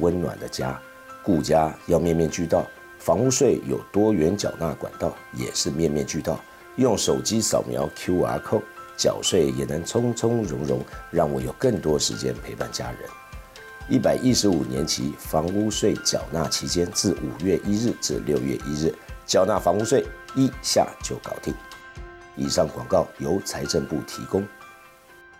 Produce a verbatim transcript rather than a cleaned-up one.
温暖的家。顾家要面面俱到，房屋税有多元缴纳管道，也是面面俱到。用手机扫描 Q R code， 缴税也能从从容容，让我有更多时间陪伴家人。一百一十五年期房屋税缴纳期间自五月一日至六月一日，缴纳房屋税一下就搞定。以上广告由财政部提供。